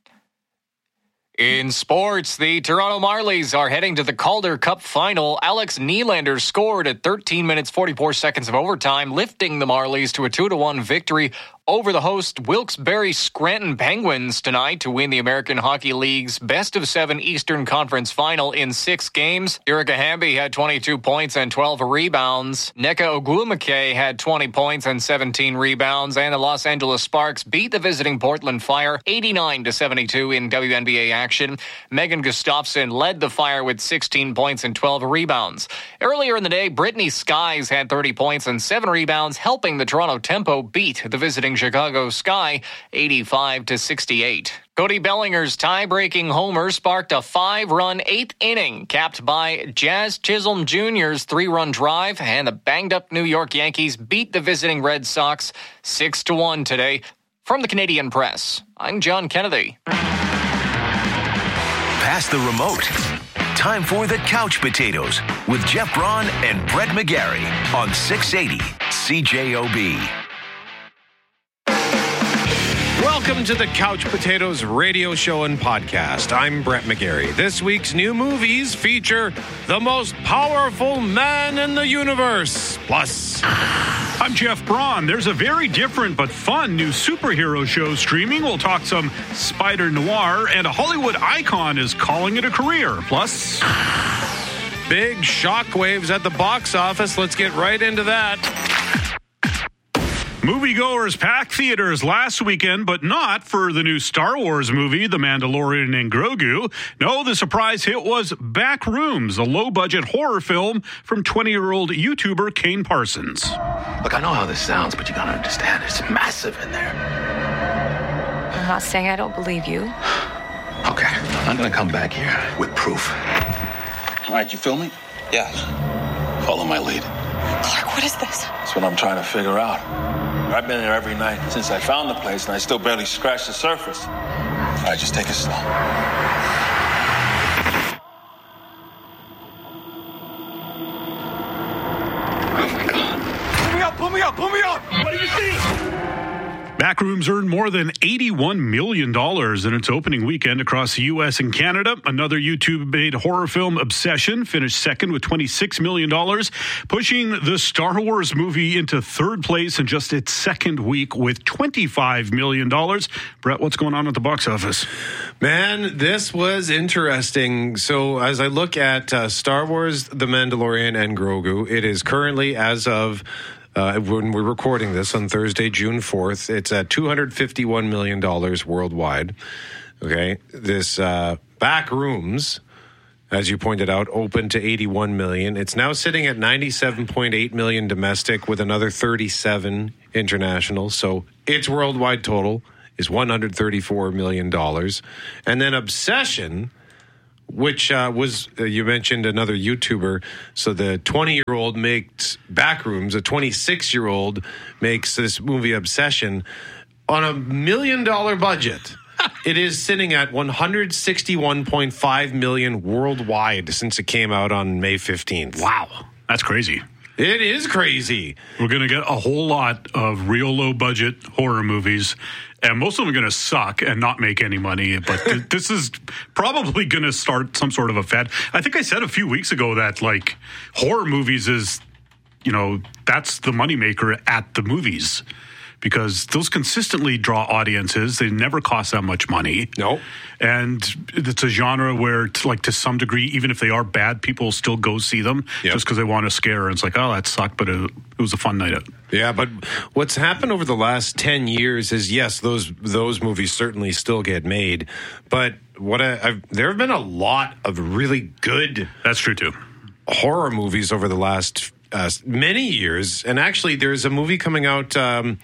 In sports, the Toronto Marlies are heading to the Calder Cup final. Alex Nylander scored at 13 minutes 44 seconds of overtime, lifting the Marlies to a 2-1 victory over the host Wilkes-Barre Scranton Penguins tonight to win the American Hockey League's best-of-7 Eastern Conference final in 6 games. Erica Hamby had 22 points and 12 rebounds. Nneka Ogwumike had 20 points and 17 rebounds. And the Los Angeles Sparks beat the visiting Portland Fire 89-72 in WNBA action. Megan Gustafson led the Fire with 16 points and 12 rebounds. Earlier in the day, Brittany Skies had 30 points and 7 rebounds, helping the Toronto Tempo beat the visiting Chicago Sky 85-68. Cody Bellinger's tie-breaking homer sparked a 5-run 8th inning, capped by Jazz Chisholm Jr.'s 3-run drive, and the banged-up New York Yankees beat the visiting Red Sox 6-1 today. From the Canadian Press, I'm John Kennedy. Pass the remote. Time for the Couch Potatoes with Jeff Braun and Brett McGarry on 680 CJOB. Welcome to the Couch Potatoes radio show and podcast. I'm Brett McGarry. This week's new movies feature the most powerful man in the universe. Plus, I'm Jeff Braun. There's a very different but fun new superhero show streaming. We'll talk some Spider Noir, and a Hollywood icon is calling it a career. Plus, big shockwaves at the box office. Let's get right into that. Moviegoers packed theaters last weekend, but not for the new Star Wars movie, The Mandalorian and Grogu. No, the surprise hit was Backrooms, a low-budget horror film from 20-year-old YouTuber Kane Parsons. Look, I know how this sounds, but you gotta understand, it's massive in there. I'm not saying I don't believe you. Okay, I'm gonna come back here with proof. All right, you filming? Yeah. Follow my lead. Clark, what is this? That's what I'm trying to figure out. I've been there every night since I found the place, and I still barely scratched the surface. All right, just take it slow. Oh, my God. Pull me up! Pull me up! Pull me up! What do you see? Backrooms earned more than $81 million in its opening weekend across the U.S. and Canada. Another YouTube-made horror film, Obsession, finished second with $26 million, pushing the Star Wars movie into third place in just its second week with $25 million. Brett, what's going on at the box office? Man, this was interesting. So as I look at Star Wars, The Mandalorian, and Grogu, it is currently, as of when we're recording this on Thursday, June 4th, it's at $251 million worldwide. Okay. This Backrooms, as you pointed out, opened to $81 million. It's now sitting at $97.8 million domestic with another $37 international. So its worldwide total is $134 million. And then Obsession, which was, you mentioned another YouTuber. So the 20-year-old makes Backrooms, a 26-year-old makes this movie Obsession on $1 million budget. It is sitting at $161.5 million worldwide since it came out on May 15th. Wow. That's crazy. It is crazy. We're going to get a whole lot of real low-budget horror movies, and most of them are going to suck and not make any money. But this is probably going to start some sort of a fad. I think I said a few weeks ago that, like, horror movies is, that's the moneymaker at the movies. Because those consistently draw audiences. They never cost that much money. No. And it's a genre where, to some degree, even if they are bad, people still go see them just because they want to scare. And it's like, oh, that sucked, but it was a fun night out. Yeah, but what's happened over the last 10 years is, yes, those movies certainly still get made. But there have been a lot of really good... That's true, too. ...horror movies over the last many years. And actually, there's a movie coming out... the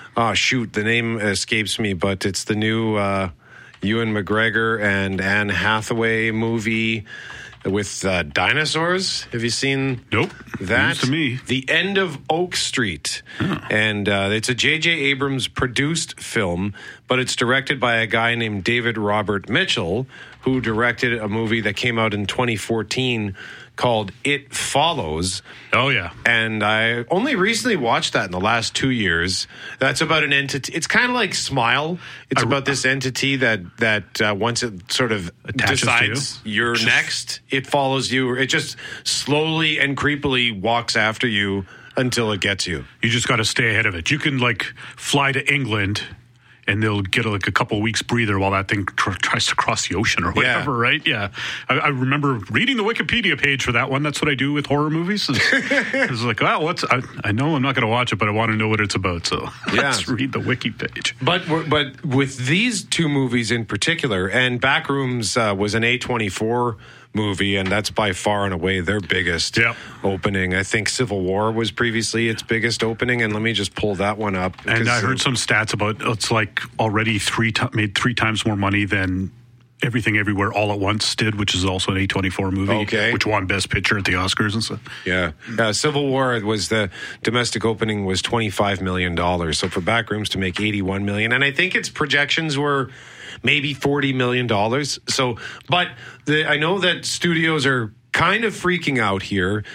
name escapes me, but it's the new Ewan McGregor and Anne Hathaway movie with dinosaurs. Have you seen that? News to me. The End of Oak Street. Oh. And it's a J.J. Abrams produced film, but it's directed by a guy named David Robert Mitchell, who directed a movie that came out in 2014 called It Follows. Oh, yeah. And I only recently watched that in the last 2 years. That's about an entity. It's kind of like Smile. It's about this entity that once it sort of decides you're next, it follows you. It just slowly and creepily walks after you until it gets you. You just got to stay ahead of it. You can, fly to England... and they'll get a couple weeks breather while that thing tries to cross the ocean or whatever, right? Yeah. I remember reading the Wikipedia page for that one. That's what I do with horror movies. It's like, I know I'm not going to watch it, but I want to know what it's about. So let's read the wiki page. But with these two movies in particular, and Backrooms was an A24 movie, and that's by far and away their biggest opening. I think Civil War was previously its biggest opening, and let me just pull that one up. And I heard some stats about it's already made 3 times more money than Everything Everywhere All at Once did, which is also an A24 movie, which won Best Picture at the Oscars and stuff. Yeah. Civil War was the domestic opening was $25 million. So for Backrooms to make $81 million, and I think its projections were maybe $40 million. So, but I know that studios are kind of freaking out here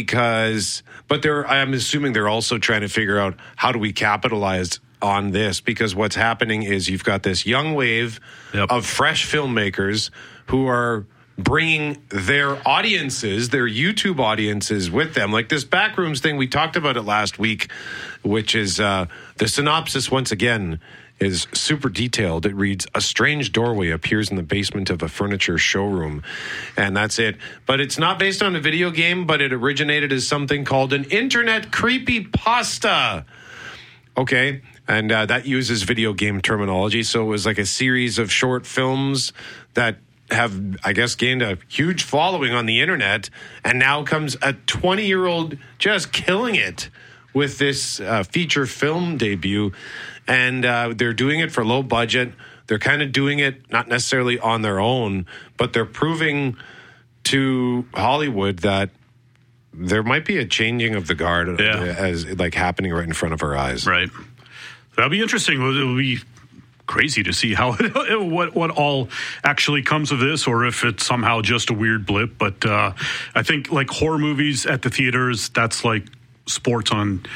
I'm assuming they're also trying to figure out how do we capitalize on this, because what's happening is you've got this young wave of fresh filmmakers who are bringing their audiences, their YouTube audiences with them. Like this Backrooms thing, we talked about it last week, which is the synopsis once again is super detailed. It reads, a strange doorway appears in the basement of a furniture showroom. And that's it. But it's not based on a video game, but it originated as something called an internet creepypasta. Okay. And that uses video game terminology. So it was like a series of short films that have, I guess, gained a huge following on the internet. And now comes a 20-year-old just killing it with this feature film debut. And they're doing it for low budget. They're kind of doing it not necessarily on their own, but they're proving to Hollywood that there might be a changing of the guard as happening right in front of our eyes. Right. That'll be interesting. It'll be crazy to see how what all actually comes of this, or if it's somehow just a weird blip. But I think horror movies at the theaters, that's like sports on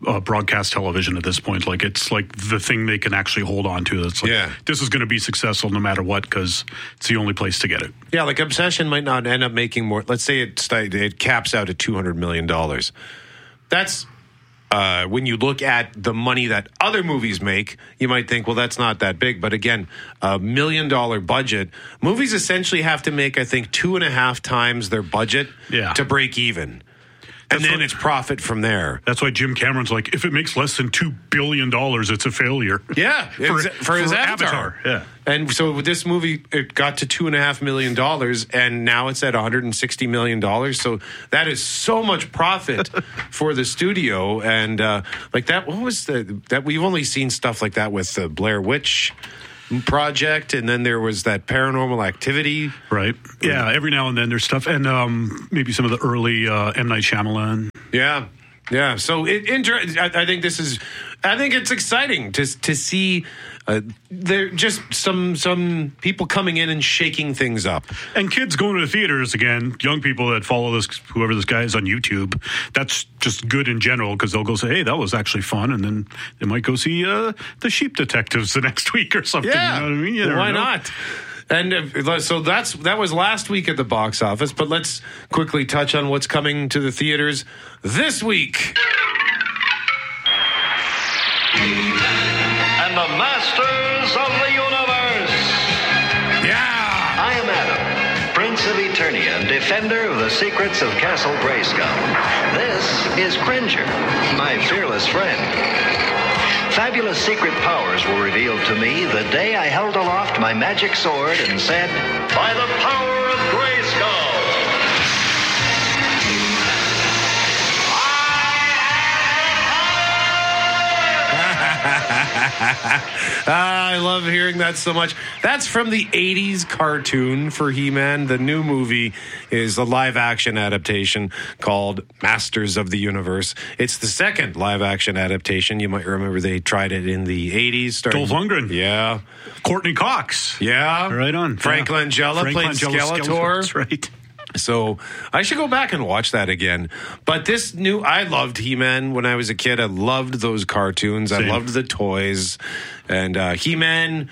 broadcast television at this point. Like, it's like the thing they can actually hold on to. It's like, this is going to be successful no matter what, because it's the only place to get it. Yeah, like Obsession might not end up making more. Let's say it caps out at $200 million. That's when you look at the money that other movies make, you might think, well, that's not that big. But again, $1 million budget. Movies essentially have to make, I think, 2.5 times their budget to break even. And then it's profit from there. That's why Jim Cameron's like, if it makes less than $2 billion, it's a failure. Yeah, for his Avatar. Yeah. And so with this movie, it got to $2.5 million, and now it's at $160 million. So that is so much profit for the studio. And like that, what was that? We've only seen stuff like that with the Blair Witch Project, and then there was that Paranormal Activity. Right. Yeah, every now and then there's stuff, and maybe some of the early M. Night Shyamalan. Yeah. Yeah, so I think it's exciting to see there just some people coming in and shaking things up, and kids going to the theaters again. Young people that follow whoever this guy is on YouTube. That's just good in general, because they'll go say, "Hey, that was actually fun," and then they might go see The Sheep Detectives the next week or something. Yeah, you know what I mean? Why not? And so that was last week at the box office, but let's quickly touch on what's coming to the theaters this week. And the Masters of the Universe. Yeah! I am Adam, Prince of Eternia and defender of the secrets of Castle Grayskull. This is Cringer, my fearless friend. Fabulous secret powers were revealed to me the day I held aloft my magic sword and said, "By the power of Grayskull." I love hearing that so much. That's from the 80s cartoon for He-Man. The new movie is a live-action adaptation called Masters of the Universe. It's the second live-action adaptation. You might remember they tried it in the 80s. Dolph Lundgren. Yeah. Courtney Cox. Yeah. Right on. Frank Langella played Skeletor. That's right. So I should go back and watch that again. But I loved He-Man when I was a kid. I loved those cartoons. Same. I loved the toys. And He-Man,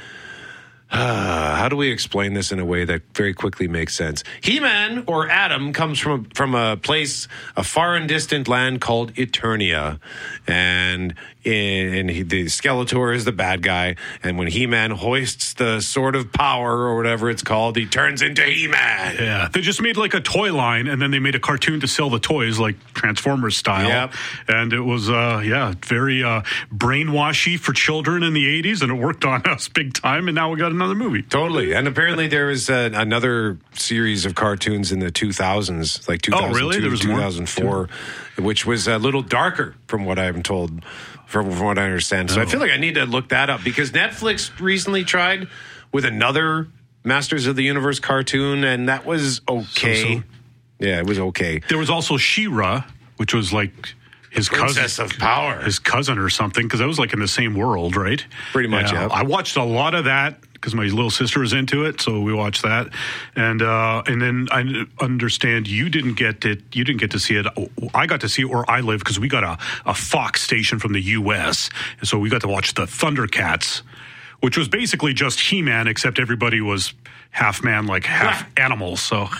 how do we explain this in a way that very quickly makes sense? He-Man, or Adam, comes from a place, a far and distant land called Eternia. And the Skeletor is the bad guy, and when He-Man hoists the Sword of Power or whatever it's called, he turns into He-Man. Yeah, they just made like a toy line, and then they made a cartoon to sell the toys, like Transformers style. Yep. And it was very brainwashy for children in the 80s, and it worked on us big time, and now we got another movie. Totally. And apparently there was another series of cartoons in the 2000s, like 2002 oh, really? There was 2004, which was a little darker from what I'm told. From what I understand. So I feel like I need to look that up, because Netflix recently tried with another Masters of the Universe cartoon, and that was okay. So. Yeah, it was okay. There was also She-Ra, which was like his Princess cousin. of Power. His cousin or something, because that was like in the same world, right? Pretty much, yeah. I watched a lot of that because my little sister was into it, so we watched that. And then I understand you didn't get to see it. I got to see it where I live, because we got a Fox station from the U.S., and so we got to watch the Thundercats, which was basically just He-Man, except everybody was half man, like half animal. So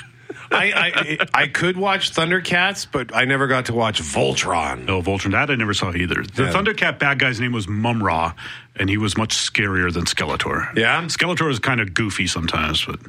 I could watch Thundercats, but I never got to watch Voltron. No, Voltron, that I never saw either. The Thundercat bad guy's name was Mum-Ra, and he was much scarier than Skeletor. Yeah? Skeletor is kind of goofy sometimes. But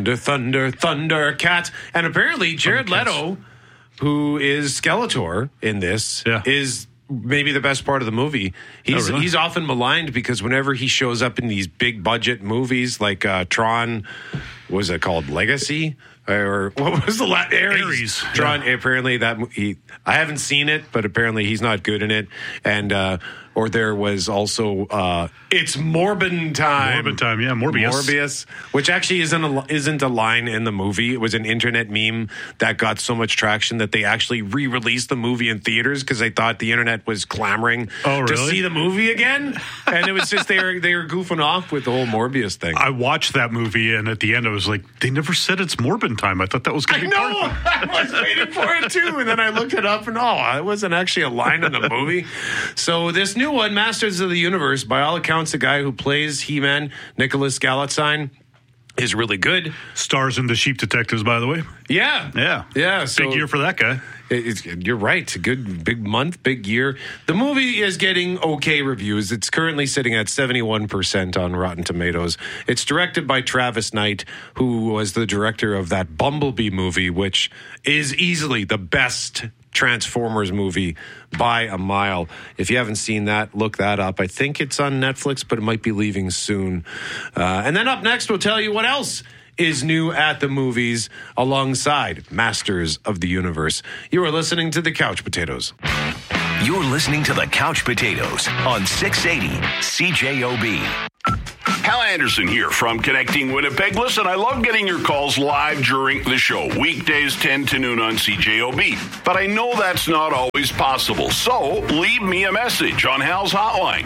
Thundercat. And apparently Jared Leto, who is Skeletor in this, is maybe the best part of the movie. He's often maligned because whenever he shows up in these big budget movies like Tron, what was it called? Legacy? Or what was the last? Ares. Tron. Yeah. Apparently I haven't seen it, but apparently he's not good in it. And or there was also It's Morbin Time. Morbin Time, yeah, Morbius. Which actually isn't a line in the movie. It was an internet meme that got so much traction that they actually re-released the movie in theaters because they thought the internet was clamoring to see the movie again. And it was just they were goofing off with the whole Morbius thing. I watched that movie, and at the end I was like, they never said it's Morbin Time. I thought that was going to be part of it. I was waiting for it too, and then I looked it up, and it wasn't actually a line in the movie. So this new one, Masters of the Universe, by all accounts, the guy who plays He-Man, Nicholas Galitzine, is really good. Stars in The Sheep Detectives, by the way. Yeah. So, big year for that guy. You're right. It's a good big month, big year. The movie is getting okay reviews. It's currently sitting at 71% on Rotten Tomatoes. It's directed by Travis Knight, who was the director of that Bumblebee movie, which is easily the best Transformers movie by a mile. If you haven't seen that, look that up. I think it's on Netflix, but it might be leaving soon. And then up next, we'll tell you what else is new at the movies alongside Masters of the Universe. You are listening to The Couch Potatoes. You're listening to The Couch Potatoes on 680 CJOB. Hal Anderson here from Connecting Winnipeg. Listen, I love getting your calls live during the show, weekdays 10 to noon on CJOB. But I know that's not always possible, so leave me a message on Hal's hotline,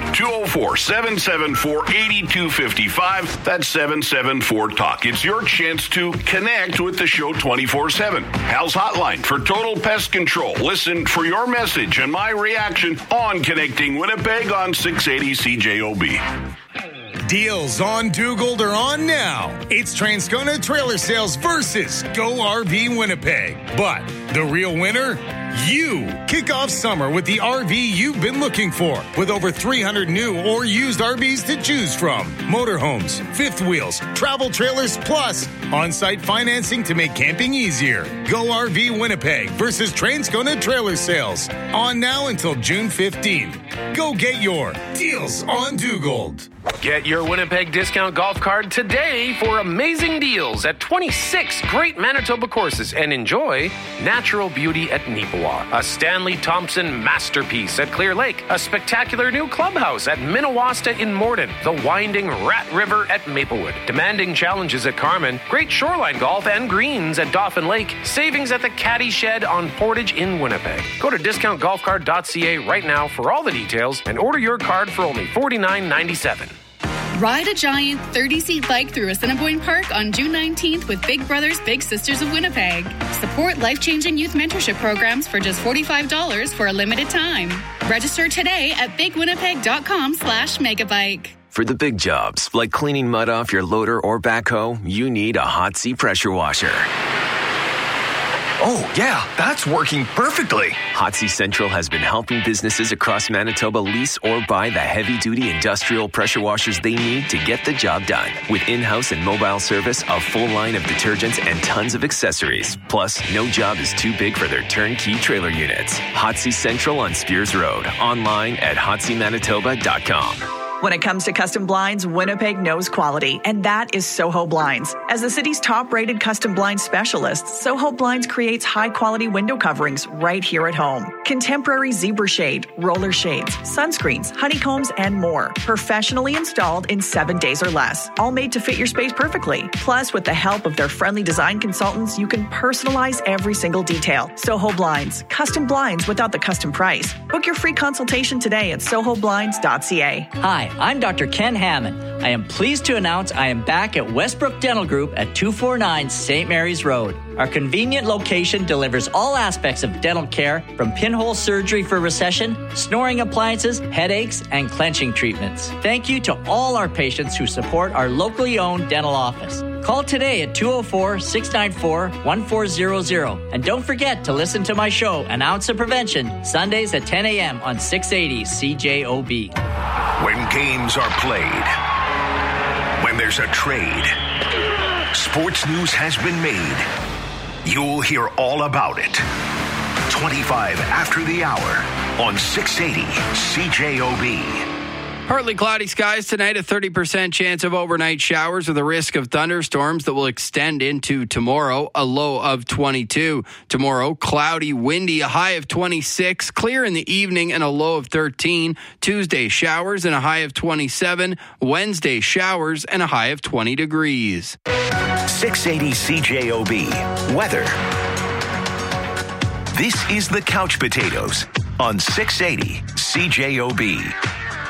204-774-8255. That's 774-TALK. It's your chance to connect with the show 24/7. Hal's hotline for total pest control. Listen for your message and my reaction on Connecting Winnipeg on 680 CJOB. Deals on Dugald are on now. It's Transcona Trailer Sales versus Go RV Winnipeg. But the real winner? You. Kick off summer with the RV you've been looking for, with over 300 new or used RVs to choose from. Motorhomes, fifth wheels, travel trailers, plus on-site financing to make camping easier. Go RV Winnipeg versus Transcona Trailer Sales. On now until June 15th. Go get your Deals on Dugald. Get your Winnipeg discount golf card today for amazing deals at 26 great Manitoba courses, and enjoy natural beauty at Neepawa, a Stanley Thompson masterpiece at Clear Lake, a spectacular new clubhouse at Minnewasta in Morden, the winding Rat River at Maplewood, demanding challenges at Carmen, great shoreline golf and greens at Dauphin Lake, savings at the Caddy Shed on Portage in Winnipeg. Go to discountgolfcard.ca right now for all the details and order your card for only $49.97. Ride a giant 30-seat bike through Assiniboine Park on June 19th with Big Brothers Big Sisters of Winnipeg. Support life-changing youth mentorship programs for just $45 for a limited time. Register today at bigwinnipeg.com/megabike. For the big jobs, like cleaning mud off your loader or backhoe, you need a Hot Sea pressure washer. Oh, yeah, that's working perfectly. Hot Sea Central has been helping businesses across Manitoba lease or buy the heavy-duty industrial pressure washers they need to get the job done. With in-house and mobile service, a full line of detergents, and tons of accessories. Plus, no job is too big for their turnkey trailer units. Hot Sea Central on Spears Road. Online at hotseamanitoba.com. When it comes to custom blinds, Winnipeg knows quality, and that is Soho Blinds. As the city's top-rated custom blind specialist, Soho Blinds creates high-quality window coverings right here at home. Contemporary zebra shade, roller shades, sunscreens, honeycombs, and more. Professionally installed in 7 days or less. All made to fit your space perfectly. Plus, with the help of their friendly design consultants, you can personalize every single detail. Soho Blinds. Custom blinds without the custom price. Book your free consultation today at sohoblinds.ca. Hi, I'm Dr. Ken Hammond. I am pleased to announce I am back at Westbrook Dental Group at 249 St. Mary's Road. Our convenient location delivers all aspects of dental care, from pinhole surgery for recession, snoring appliances, headaches, and clenching treatments. Thank you to all our patients who support our locally owned dental office. Call today at 204-694-1400. And don't forget to listen to my show, An Ounce of Prevention, Sundays at 10 a.m. on 680 CJOB. When games are played, when there's a trade, sports news has been made. You'll hear all about it. 25 after the hour on 680 CJOB. Partly cloudy skies tonight, a 30% chance of overnight showers with a risk of thunderstorms that will extend into tomorrow, a low of 22. Tomorrow, cloudy, windy, a high of 26, clear in the evening and a low of 13. Tuesday, showers and a high of 27. Wednesday, showers and a high of 20 degrees. 680 CJOB. Weather. This is the Couch Potatoes on 680 CJOB.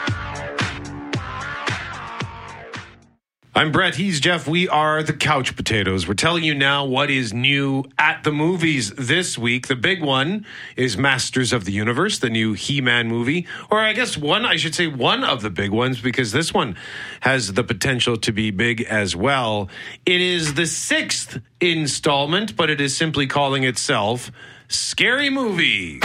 I'm Brett. He's Jeff. We are the Couch Potatoes. We're telling you now what is new at the movies this week. The big one is Masters of the Universe, the new He-Man movie. Or I guess one of the big ones, because this one has the potential to be big as well. It is the 6th installment, but it is simply calling itself Scary Movie.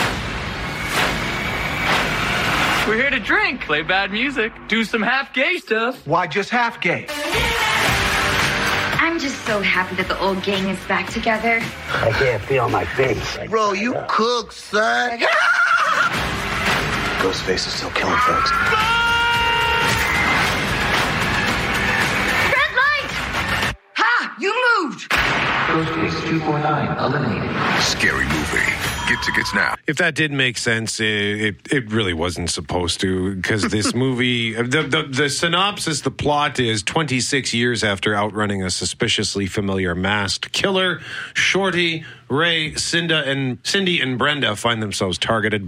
We're here to drink, play bad music, do some half-gay stuff. Why just half-gay? I'm just so happy that the old gang is back together. I can't feel my face. Bro, you cook, son. Ghostface is still killing folks. Red light! Ha! You moved! Ghostface 249 eliminated. Scary Movie. Get tickets now. If that did make sense, it really wasn't supposed to, because this movie, the synopsis, the plot is 26 years after outrunning a suspiciously familiar masked killer, Shorty, Ray, Cindy, and Brenda find themselves targeted